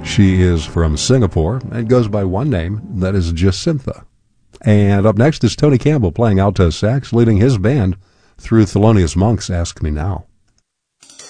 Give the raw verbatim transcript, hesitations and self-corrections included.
She is from Singapore and goes by one name, that is Jacintha. And up next is Tony Campbell playing alto sax, leading his band through Thelonious Monk's Ask Me Now.